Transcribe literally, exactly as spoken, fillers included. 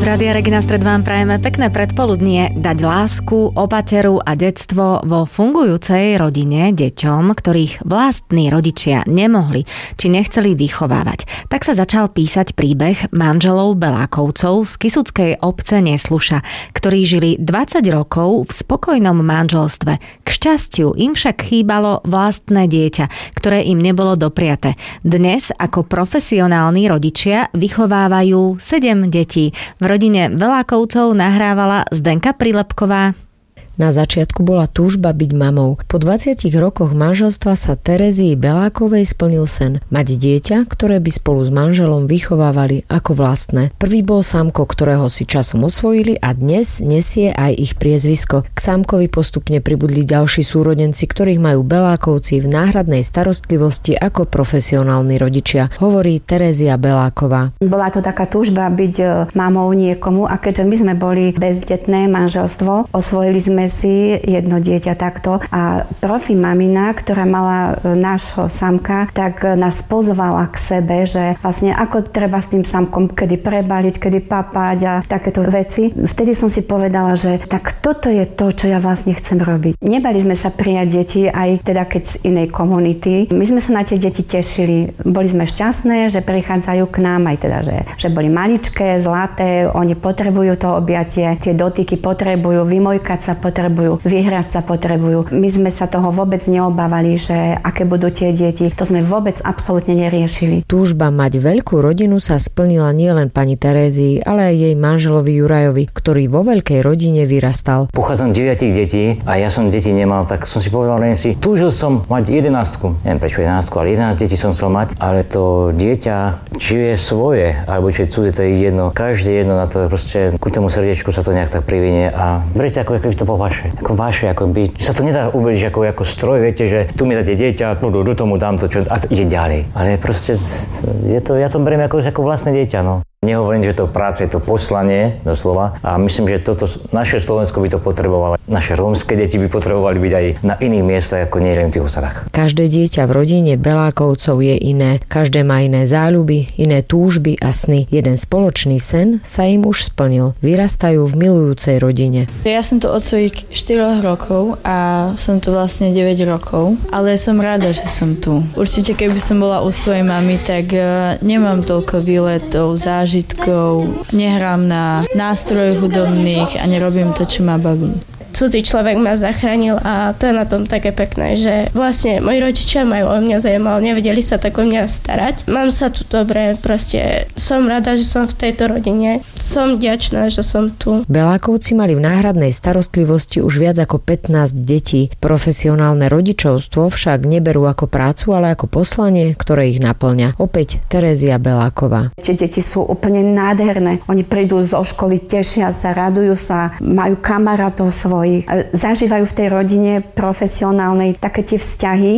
Rádia Regina Stred vám prajeme pekné predpoludnie, dať lásku, opateru a detstvo vo fungujúcej rodine deťom, ktorých vlastní rodičia nemohli či nechceli vychovávať. Tak sa začal písať príbeh manželov Belákovcov z kisuckej obce Nesluša, ktorí žili dvadsať rokov v spokojnom manželstve. K šťastiu im však chýbalo vlastné dieťa, ktoré im nebolo dopriate. Dnes ako profesionálni rodičia vychovávajú sedem detí. V rodine Belákovcov nahrávala Zdenka Prilepková. Na začiatku bola túžba byť mamou. Po dvadsiatich rokoch manželstva sa Terezii Belákovej splnil sen mať dieťa, ktoré by spolu s manželom vychovávali ako vlastné. Prvý bol Samko, ktorého si časom osvojili a dnes nesie aj ich priezvisko. K Samkovi postupne pribudli ďalší súrodenci, ktorých majú Belákovci v náhradnej starostlivosti ako profesionálni rodičia, hovorí Terezia Beláková. Bola to taká túžba byť mamou niekomu a keďže my sme boli bezdetné manželstvo, osvojili sme si jedno dieťa takto a profi mamina, ktorá mala nášho Samka, tak nás pozvala k sebe, že vlastne ako treba s tým Samkom kedy prebaliť, kedy papať a takéto veci. Vtedy som si povedala, že tak toto je to, čo ja vlastne chcem robiť. Nebali sme sa prijať deti aj teda keď z inej komunity. My sme sa na tie deti tešili. Boli sme šťastné, že prichádzajú k nám aj teda, že, že boli maličké, zlaté, oni potrebujú to objatie, tie dotyky potrebujú, vymojkať sa potrebujú. potrebujú, vyhrať sa potrebujú. My sme sa toho vôbec neobávali, že aké budú tie deti. To sme vôbec absolútne neriešili. Túžba mať veľkú rodinu sa splnila nielen pani Terézii, ale aj jej manželovi Jurajovi, ktorý vo veľkej rodine vyrastal. Pochádzam z deviatich detí a ja som deti nemal, tak som si povedal len si, túžil som mať jedenástku. Neviem prečo jedenástku, ale jedenásť detí som chcel mať, ale to dieťa, či je svoje, alebo či je cudzie, to je jedno. Každé jedno na to proste, ku tomu srdiečku sa to nejak tak privinie a berte ako keby to bolo vaše. Ako vaše, ako by sa to nedá uberiť ako, ako stroj, viete, že tu mi dáte dieťa, tu do, do tomu dám to, čo, a ide ďalej. Ale proste, je to, ja to beriem ako, ako vlastné dieťa, no. Nehovorím, že to práce je to poslanie, doslova, a myslím, že toto naše Slovensko by to potrebovalo. Naše rómske deti by potrebovali byť aj na iných miestach, ako nie len v tých osadách. Každé dieťa v rodine Belákovcov je iné. Každé má iné záľuby, iné túžby a sny. Jeden spoločný sen sa im už splnil. Vyrastajú v milujúcej rodine. Ja som tu od svojich štyroch rokov a som tu vlastne deväť rokov, ale som rada, že som tu. Určite, keby som bola u svojej mamy, tak nemám toľko výletov, zážitkov, nehrám na nástrojoch hudobných a nerobím to, čo ma baví. Cudzí človek ma zachránil a to je na tom také pekné, že vlastne moji rodičia majú o mňa záujem, ale nevedeli sa tak o mňa starať. Mám sa tu dobre, proste som rada, že som v tejto rodine. Som vďačná, že som tu. Belákovci mali v náhradnej starostlivosti už viac ako pätnásť detí. Profesionálne rodičovstvo však neberú ako prácu, ale ako poslanie, ktoré ich naplňa. Opäť Terezia Beláková. Tie deti sú úplne nádherné. Oni prídu zo školy, tešia sa, radujú sa, majú kamarátov svojich. Zažívajú v tej rodine profesionálnej také tie vzťahy,